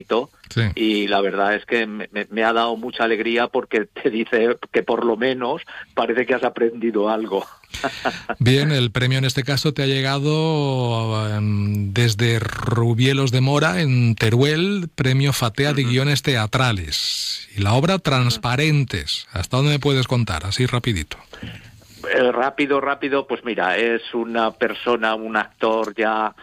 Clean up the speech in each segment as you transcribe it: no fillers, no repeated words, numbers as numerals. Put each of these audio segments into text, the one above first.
Sí. Y la verdad es que me ha dado mucha alegría porque te dice que por lo menos parece que has aprendido algo. Bien, el premio en este caso te ha llegado desde Rubielos de Mora, en Teruel, premio Fatea de guiones teatrales. Y la obra Transparentes. ¿Hasta dónde me puedes contar? Así rapidito. Rápido, pues mira, es una persona, un actor ya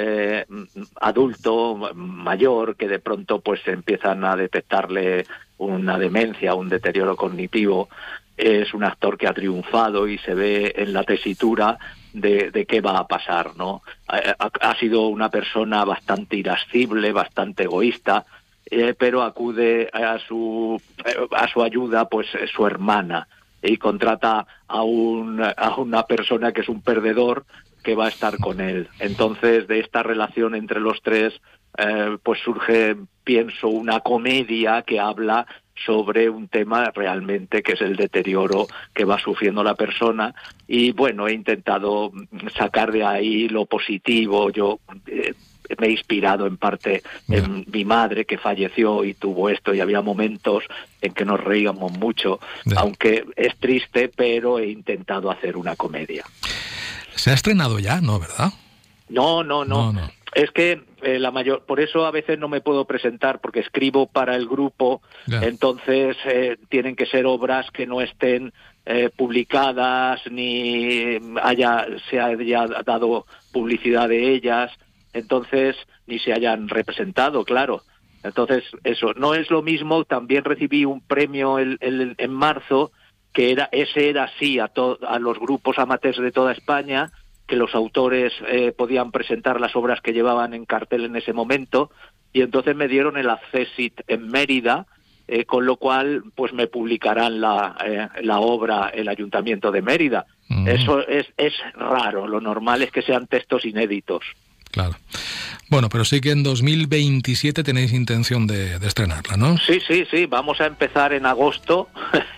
adulto, mayor, que de pronto pues empiezan a detectarle una demencia, un deterioro cognitivo. Es un actor que ha triunfado y se ve en la tesitura de qué va a pasar, ¿no? Ha sido una persona bastante irascible, bastante egoísta, pero acude a su ayuda pues su hermana, y contrata a una persona que es un perdedor que va a estar con él. Entonces, de esta relación entre los tres, pues surge, pienso, una comedia que habla sobre un tema realmente que es el deterioro que va sufriendo la persona. Y bueno, he intentado sacar de ahí lo positivo. Yo me he inspirado en parte en mi madre, que falleció y tuvo esto, y había momentos en que nos reíamos mucho, aunque es triste, pero he intentado hacer una comedia. ¿Se ha estrenado ya? No, ¿verdad? No. Es que por eso a veces no me puedo presentar, porque escribo para el grupo. Entonces tienen que ser obras que no estén publicadas, ni se haya dado publicidad de ellas, entonces ni se hayan representado, claro. Entonces eso no es lo mismo. También recibí un premio en marzo, que era sí a los grupos amateurs de toda España, que los autores podían presentar las obras que llevaban en cartel en ese momento, y entonces me dieron el Accessit en Mérida, con lo cual pues me publicarán la obra el Ayuntamiento de Mérida. Eso es raro, lo normal es que sean textos inéditos. Claro. Bueno, pero sí que en 2027 tenéis intención de estrenarla, ¿no? Sí, vamos a empezar en agosto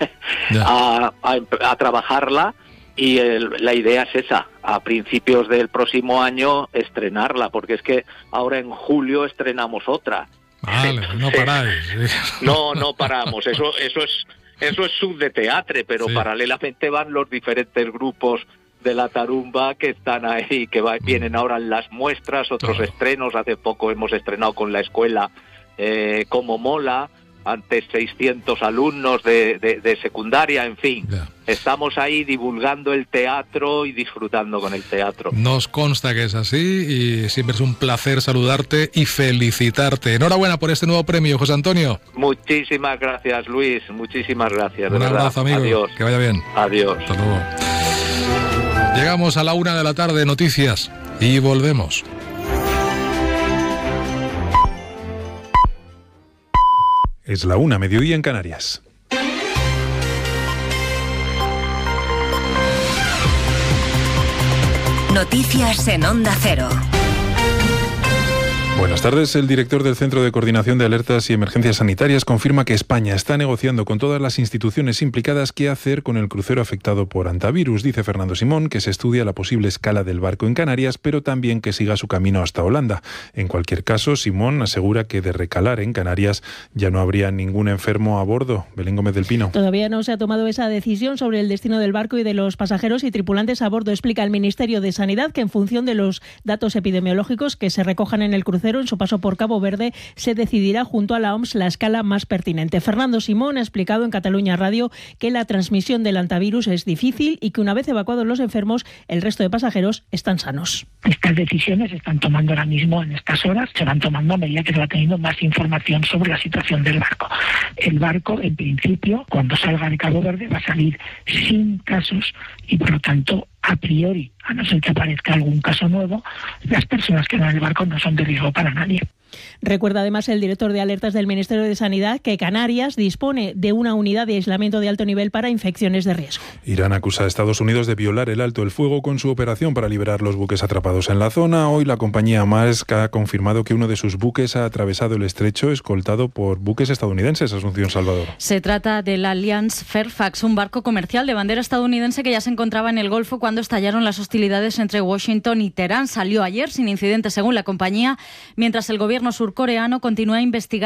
a trabajarla, y la idea es esa, a principios del próximo año estrenarla, porque es que ahora en julio estrenamos otra. Vale, no paráis. No paramos, eso es sub de teatro, pero paralelamente van los diferentes grupos de la tarumba que están ahí, que vienen ahora en las muestras, otros estrenos. Hace poco hemos estrenado con la escuela Como Mola, ante 600 alumnos de secundaria, en fin. Estamos ahí divulgando el teatro y disfrutando con el teatro. Nos consta que es así, y siempre es un placer saludarte y felicitarte. Enhorabuena por este nuevo premio, José Antonio. Muchísimas gracias, Luis, muchísimas gracias. Un abrazo, amigo. Adiós. Que vaya bien. Adiós. Hasta luego. Llegamos a la 1:00 p.m, noticias, y volvemos. Es la 1:00 p.m, en Canarias. Noticias en Onda Cero. Buenas tardes. El director del Centro de Coordinación de Alertas y Emergencias Sanitarias confirma que España está negociando con todas las instituciones implicadas qué hacer con el crucero afectado por hantavirus. Dice Fernando Simón que se estudia la posible escala del barco en Canarias, pero también que siga su camino hasta Holanda. En cualquier caso, Simón asegura que de recalar en Canarias ya no habría ningún enfermo a bordo. Belén Gómez del Pino. Todavía no se ha tomado esa decisión sobre el destino del barco y de los pasajeros y tripulantes a bordo. Explica el Ministerio de Sanidad que en función de los datos epidemiológicos que se recojan en el crucero en su paso por Cabo Verde, se decidirá junto a la OMS la escala más pertinente. Fernando Simón ha explicado en Cataluña Radio que la transmisión del hantavirus es difícil y que una vez evacuados los enfermos, el resto de pasajeros están sanos. Estas decisiones se están tomando ahora mismo en estas horas, se van tomando a medida que se va teniendo más información sobre la situación del barco. El barco, en principio, cuando salga de Cabo Verde, va a salir sin casos y, por lo tanto, a priori, a no ser que aparezca algún caso nuevo, las personas que van en el barco no son de riesgo para nadie. Recuerda además el director de alertas del Ministerio de Sanidad que Canarias dispone de una unidad de aislamiento de alto nivel para infecciones de riesgo. Irán acusa a Estados Unidos de violar el alto el fuego con su operación para liberar los buques atrapados en la zona. Hoy la compañía Maersk ha confirmado que uno de sus buques ha atravesado el estrecho escoltado por buques estadounidenses. Asunción Salvador. Se trata del Alliance Fairfax, un barco comercial de bandera estadounidense que ya se encontraba en el Golfo cuando cuando estallaron las hostilidades entre Washington y Teherán. Salió ayer sin incidentes según la compañía, mientras el gobierno surcoreano continúa investigando